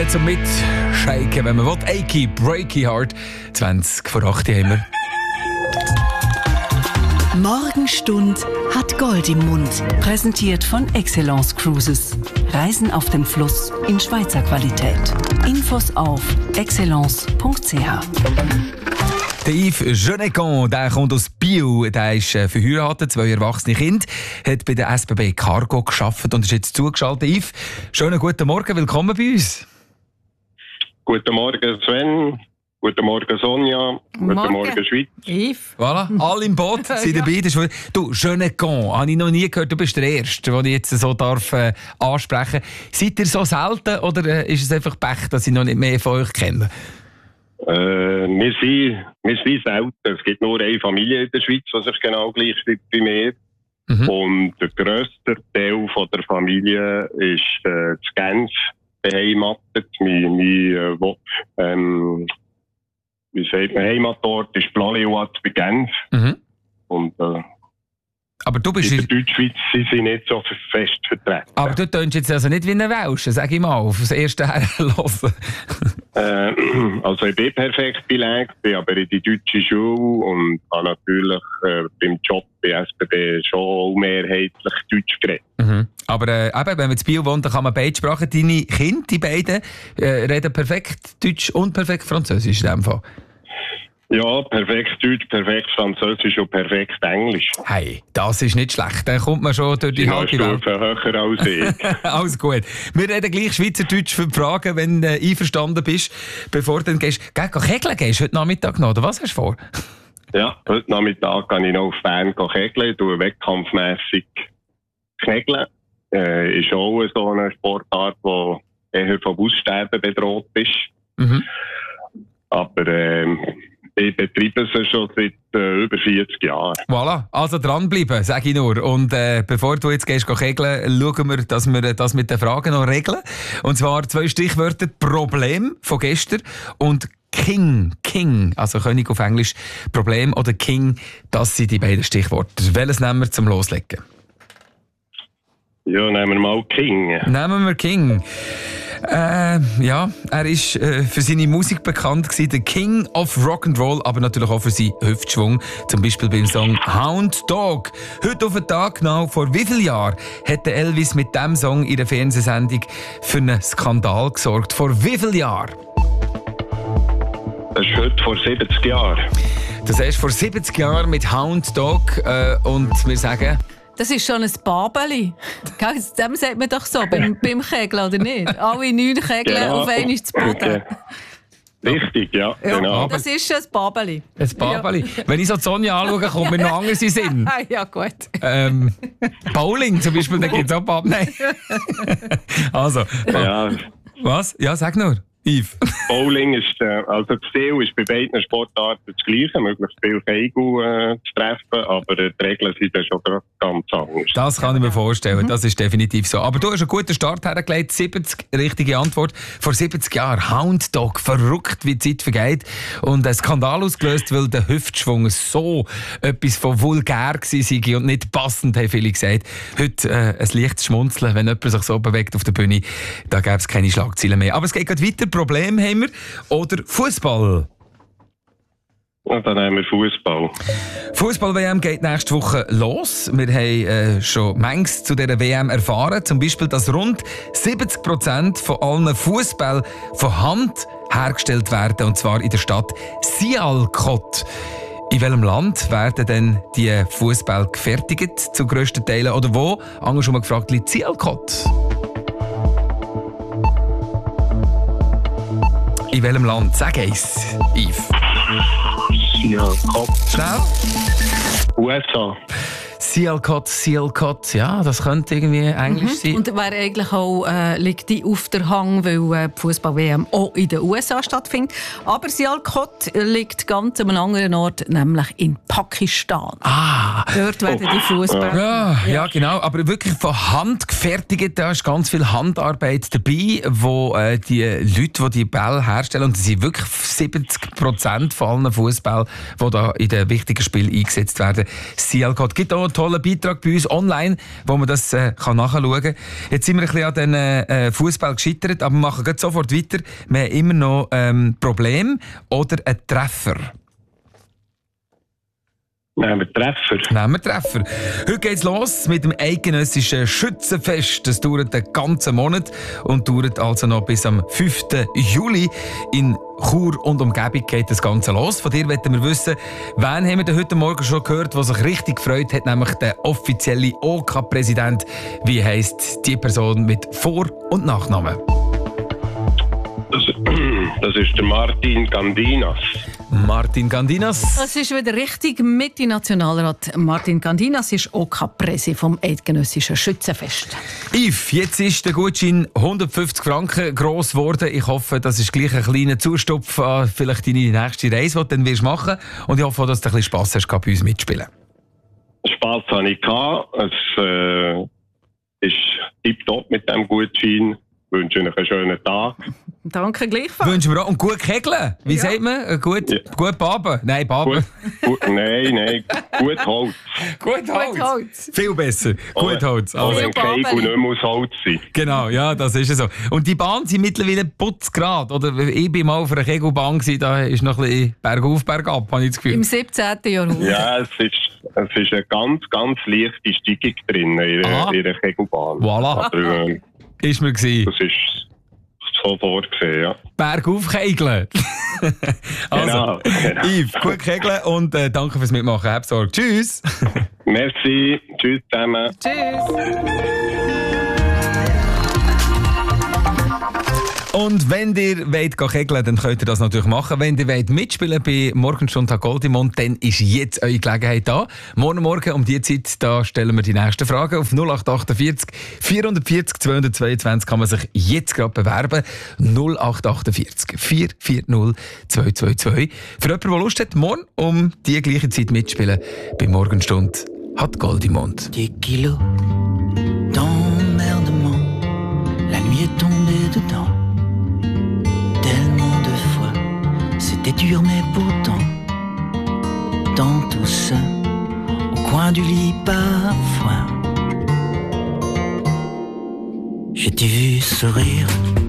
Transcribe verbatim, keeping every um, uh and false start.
Welle zum Mitschaken, wenn man will. Achy, Breaky Heart. zwanzig vor acht haben wir. Morgenstund hat Gold im Mund. Präsentiert von Excellence Cruises. Reisen auf dem Fluss in Schweizer Qualität. Infos auf excellence punkt c h. Der Yves Genecan, der kommt aus Biel, der ist äh, verheiratet, zwei erwachsene Kinder, hat bei der S B B Cargo gearbeitet und ist jetzt zugeschaltet. Yves, schönen guten Morgen, willkommen bei uns. Guten Morgen Sven, guten Morgen Sonja, Morgen. Guten Morgen Schweiz. Yves. Voilà, alle im Boot sind dabei. Das ist, du, Genecan, habe ich noch nie gehört, du bist der Erste, den ich jetzt so darf, äh, ansprechen darf. Seid ihr so selten oder äh, ist es einfach Pech, dass ich noch nicht mehr von euch kenne? Äh, wir, sind, wir sind selten. Es gibt nur eine Familie in der Schweiz, die sich genau gleich wie bei mir. Mhm. Und der grösste Teil von der Familie ist äh, in Genf beheimatet. Mein, mein äh, wo, ähm, wie sagt man, Heimatort ist Plaléoat bei Genf. Mhm. Und äh, aber du bist in der Deutschschweiz sind sie nicht so fest vertreten. Aber du tönst jetzt also nicht wie ein Welsch, sag ich mal, auf das erste Herrenhören. äh, also ich bin perfekt belegt, bin aber in die deutsche Schule und habe natürlich äh, beim Job bei S B B schon mehrheitlich Deutsch geredet. Mhm. Aber äh, eben, wenn man in Biel wohnt, dann kann man beide Sprachen. Deine Kinder, die beiden, äh, reden perfekt Deutsch und perfekt Französisch in dem Fall. Ja, perfekt Deutsch, perfekt Französisch und perfekt Englisch. Hey, das ist nicht schlecht. Dann kommt man schon durch die halbe Welt. Höher als ich. Alles gut. Wir reden gleich Schweizerdeutsch für die Fragen, wenn du äh, einverstanden bist. Bevor du dann gehst, geh, geh kegeln gehst heute Nachmittag noch, oder was hast du vor? Ja, heute Nachmittag gehe ich noch auf Bern kegeln. Ich tue wettkampfmässig kegeln. Äh, ist auch so eine Sportart, die eher vom Aussterben bedroht ist. Mhm. Aber ähm, ich betreibe es schon seit äh, über vierzig Jahren. Voilà, also dranbleiben, sage ich nur. Und äh, bevor du jetzt gehst kegeln, schauen wir, dass wir das mit den Fragen noch regeln. Und zwar zwei Stichwörter: Problem von gestern und King. King, also König auf Englisch. Problem oder King, das sind die beiden Stichworte. Welches nehmen wir zum Loslegen? Ja, nehmen wir mal King. Nehmen wir King. Äh, ja, er ist äh, für seine Musik bekannt gewesen, der King of Rock'n'Roll, aber natürlich auch für seinen Hüftschwung, zum Beispiel beim Song Hound Dog. Heute auf den Tag genau, vor wie vielen Jahren hat der Elvis mit diesem Song in der Fernsehsendung für einen Skandal gesorgt? Vor wie vielen Jahren? Das ist heute vor siebzig Jahren. Das heißt vor siebzig Jahren mit Hound Dog äh, und wir sagen... Das ist schon ein Babeli. Dem sagt man doch so, beim, beim Kegeln, oder nicht? Alle neun Kegeln genau. Auf einmal zu Boden. Richtig, ja, ja genau. Das ist schon ein Babeli. Ein Babeli. Ja. Wenn ich so die Sonja anschaue, kommt mir noch anders in den Sinn. Ja, gut. Ähm, Bowling zum Beispiel, da gibt es auch Bab. Nein. Also. Ja. Was? Ja, sag nur. Yves. Bowling ist, äh, also das Ziel ist bei beiden Sportarten das Gleiche, möglichst viel Kegel äh, zu treffen, aber die Regeln sind dann schon ganz anders. Das kann ich mir vorstellen, mhm. Das ist definitiv so. Aber du hast einen guten Start hergelegt, siebzig, richtige Antwort. Vor siebzig Jahren, Hound Dog, verrückt wie die Zeit vergeht und ein Skandal ausgelöst, weil der Hüftschwung so etwas von vulgär war und nicht passend, haben viele gesagt. Heute äh, ein leichtes Schmunzeln, wenn jemand sich so bewegt auf der Bühne, da gäbe es keine Schlagzeilen mehr. Aber es geht gerade weiter. Problem haben wir. Oder Fußball? Ja, dann haben wir Fußball. Fußball-W M geht nächste Woche los. Wir haben äh, schon manches zu dieser W M erfahren. Zum Beispiel, dass rund siebzig Prozent von allen Fußball von Hand hergestellt werden. Und zwar in der Stadt Sialkot. In welchem Land werden denn die Fußball gefertigt? Zu grössten Teilen? Oder wo? Anders schon mal gefragt, liegt Sialkot? In welchem Land? Sag es, Yves. Ja, Kopf. Schnell. U S A. Sialkot, Sialkot, ja, das könnte irgendwie Englisch mhm. sein. Und wäre eigentlich auch, äh, liegt die auf der Hang, weil äh, die Fußball-W M auch in den U S A stattfindet. Aber Sialkot liegt ganz an einem anderen Ort, nämlich in Pakistan. Ah. Dort werden die Fußball. Ja, ja, genau. Aber wirklich von Hand gefertigt, da ist ganz viel Handarbeit dabei, wo äh, die Leute, die die Bälle herstellen, und das sind wirklich siebzig Prozent von allen Fußball, die da in den wichtigen Spielen eingesetzt werden. Sialkot. Gibt auch tollen Beitrag bei uns online, wo man das äh, kann nachschauen kann. Jetzt sind wir ein bisschen an den äh, Fußball gescheitert, aber wir machen gleich sofort weiter. Wir haben immer noch ähm, Problem oder einen Treffer. Nehmen wir Treffer. Nehmen wir Treffer. Heute geht's los mit dem eidgenössischen Schützenfest. Das dauert den ganzen Monat und dauert also noch bis am fünften Juli. In Chur und Umgebung geht das Ganze los. Von dir wollen wir wissen, wen haben wir denn heute Morgen schon gehört, der sich richtig gefreut hat, nämlich der offizielle O K-Präsident. Wie heisst die Person mit Vor- und Nachnamen? Das, das ist der Martin Gandinas. Martin Gandinas. Das ist wieder richtig mit dem Nationalrat. Martin Gandinas ist O K-Präsi vom Eidgenössischen Schützenfest. Yves, jetzt ist der Gutschein hundertfünfzig Franken gross geworden. Ich hoffe, das ist gleich ein kleiner Zustupf an vielleicht deine nächste Reise, die du dann machen wirst. Und ich hoffe, dass du ein bisschen Spass hast, bei uns mitspielen. Spass hatte ich. Es äh, ist tipptopp mit diesem Gutschein. Ich wünsche Ihnen einen schönen Tag. Danke gleichfalls. Wünschen wir auch. Und gut kegeln. Wie ja. sagt man? Gut, ja. gut baben. Nein, baben. Gut, gut, nein, nein. Gut Holz. Gut Holz. Gut Holz. Viel besser. Oh, gut Holz. Auch Also. wenn Kegel nicht mehr aus Holz sind. Genau, ja, das ist so. Und die Bahnen sind mittlerweile putzgrad. Oder ich war mal auf einer Kegelbahn, da ist noch ein bisschen bergauf, bergab, habe ich das Gefühl. Im siebzehnten Jahrhundert. Ja, es ist, es ist eine ganz, ganz leichte Steigung drin in ihrer, ihrer Kegelbahn. Voilà. Aber, äh, Ist mir gewesen. Das ist so vorgesehen, ja. Bergauf kegeln. Also, Genau, genau. Yves, gut kegeln und äh, danke fürs Mitmachen. Hab Sorge. Tschüss. Merci. Tschüss zusammen. Tschüss. Und wenn ihr wollt kegeln, dann könnt ihr das natürlich machen. Wenn ihr wollt mitspielen bei Morgenstunde Goldimond, dann ist jetzt eure Gelegenheit da. Morgen Morgen um die Zeit, da stellen wir die nächsten Fragen. Auf null acht achtundvierzig vierhundertvierzig zweihundertzweiundzwanzig kann man sich jetzt gerade bewerben. null acht achtundvierzig vierhundertvierzig zweihundertzweiundzwanzig. Für jemanden, der Lust hat, morgen um die gleiche Zeit mitspielen bei Morgenstunde hat Goldimond. Des kilos d'emmerdement, la nuit est tombée dedans. Tellement de fois, c'était dur mais pourtant, dans tout ça, au coin du lit parfois, je t'ai vu sourire.